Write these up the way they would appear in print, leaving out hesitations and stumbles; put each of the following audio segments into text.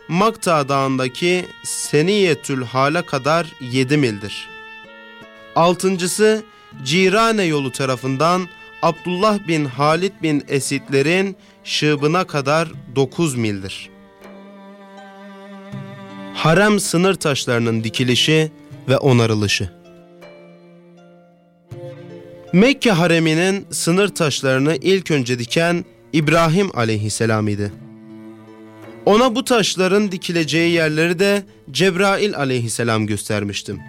Makta Dağı'ndaki Seniyetül Hal'a kadar 7 mildir. Altıncısı Cirane yolu tarafından Abdullah bin Halid bin Esidlerin Şıbına kadar 9 mildir. Harem sınır taşlarının dikilişi ve onarılışı. Mekke hareminin sınır taşlarını ilk önce diken İbrahim aleyhisselam idi. Ona bu taşların dikileceği yerleri de Cebrail aleyhisselam göstermiştim.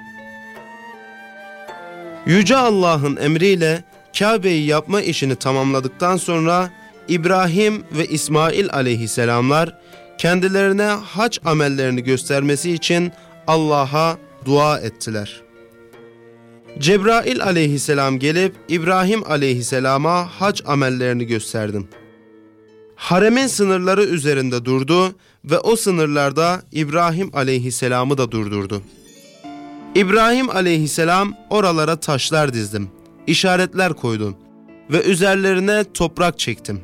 Yüce Allah'ın emriyle Kabe'yi yapma işini tamamladıktan sonra İbrahim ve İsmail aleyhisselamlar kendilerine hac amellerini göstermesi için Allah'a dua ettiler. Cebrail aleyhisselam gelip İbrahim aleyhisselama hac amellerini gösterdim. Haremin sınırları üzerinde durdu ve o sınırlarda İbrahim aleyhisselamı da durdurdu. İbrahim aleyhisselam oralara taşlar dizdim, işaretler koydum ve üzerlerine toprak çektim.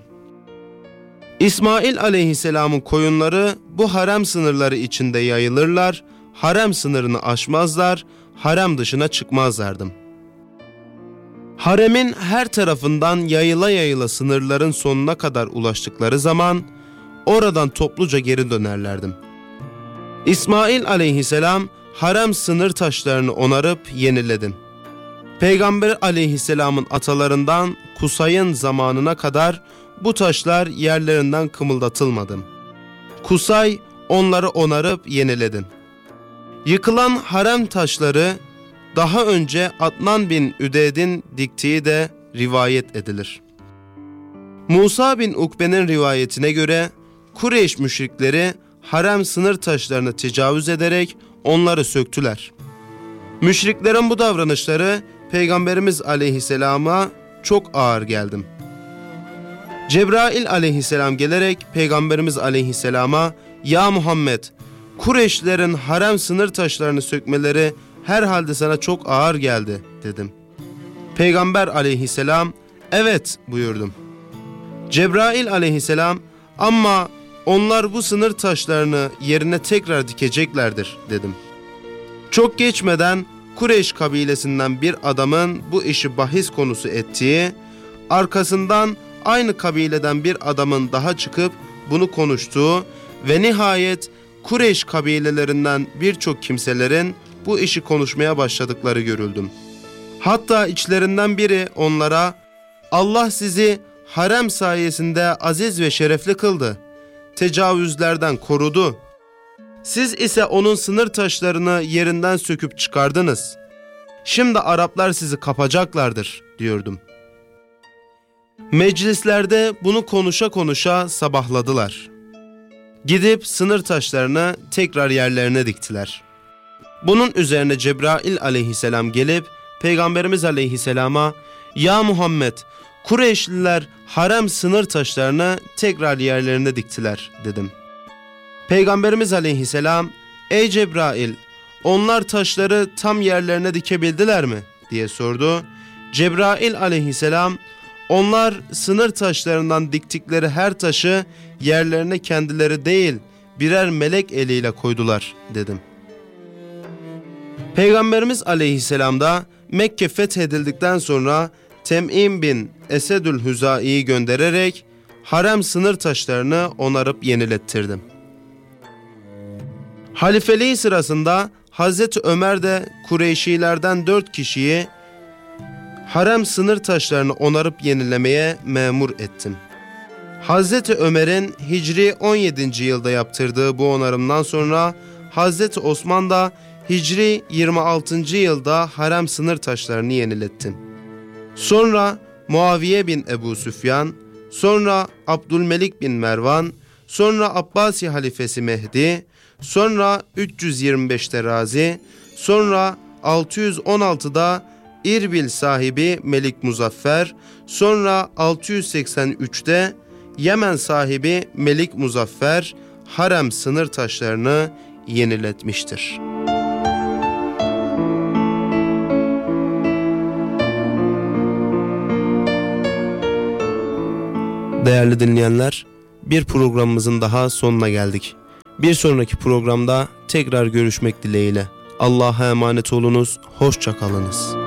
İsmail aleyhisselamın koyunları bu harem sınırları içinde yayılırlar, harem sınırını aşmazlar, harem dışına çıkmazlardım. Haremin her tarafından yayıla yayıla sınırların sonuna kadar ulaştıkları zaman oradan topluca geri dönerlerdim. İsmail aleyhisselam harem sınır taşlarını onarıp yeniledim. Peygamber aleyhisselamın atalarından Kusay'ın zamanına kadar bu taşlar yerlerinden kımıldatılmadı. Kusay onları onarıp yeniledim. Yıkılan harem taşları daha önce Adnan bin Üdeyd'in diktiği de rivayet edilir. Musa bin Ukbe'nin rivayetine göre Kureyş müşrikleri harem sınır taşlarını tecavüz ederek onları söktüler. Müşriklerin bu davranışları Peygamberimiz aleyhisselama çok ağır geldi. Cebrail aleyhisselam gelerek Peygamberimiz aleyhisselama "Ya Muhammed, Kureyşlerin harem sınır taşlarını sökmeleri herhalde sana çok ağır geldi" dedim. Peygamber aleyhisselam "Evet" buyurdum. Cebrail aleyhisselam "Ama onlar bu sınır taşlarını yerine tekrar dikeceklerdir" dedim. Çok geçmeden Kureyş kabilesinden bir adamın bu işi bahis konusu ettiği, arkasından aynı kabileden bir adamın daha çıkıp bunu konuştuğu ve nihayet Kureyş kabilelerinden birçok kimselerin bu işi konuşmaya başladıkları görüldüm. Hatta içlerinden biri onlara "Allah sizi harem sayesinde aziz ve şerefli kıldı, tecavüzlerden korudu. Siz ise onun sınır taşlarını yerinden söküp çıkardınız. Şimdi Araplar sizi kapacaklardır" diyordum. Meclislerde bunu konuşa konuşa sabahladılar. Gidip sınır taşlarını tekrar yerlerine diktiler. Bunun üzerine Cebrail aleyhisselam gelip Peygamberimiz aleyhisselama "Ya Muhammed, Kureyşliler harem sınır taşlarını tekrar yerlerine diktiler" dedim. Peygamberimiz aleyhisselam "Ey Cebrail, onlar taşları tam yerlerine dikebildiler mi?" diye sordu. Cebrail aleyhisselam "Onlar sınır taşlarından diktikleri her taşı yerlerine kendileri değil birer melek eliyle koydular" dedim. Peygamberimiz aleyhisselam da Mekke fethedildikten sonra Tem'im bin Esedül Hüzai'yi göndererek harem sınır taşlarını onarıp yenilettirdim. Halifeliği sırasında Hazreti Ömer de Kureyşilerden 4 kişiyi harem sınır taşlarını onarıp yenilemeye memur ettim. Hazreti Ömer'in Hicri 17. yılda yaptırdığı bu onarımdan sonra Hazreti Osman da Hicri 26. yılda harem sınır taşlarını yeniletti. Sonra Muaviye bin Ebu Süfyan, sonra Abdülmelik bin Mervan, sonra Abbasi halifesi Mehdi, sonra 325'te Razi, sonra 616'da İrbil sahibi Melik Muzaffer, sonra 683'te Yemen sahibi Melik Muzaffer harem sınır taşlarını yeniletmiştir. Değerli dinleyenler, bir programımızın daha sonuna geldik. Bir sonraki programda tekrar görüşmek dileğiyle. Allah'a emanet olunuz, hoşça kalınız.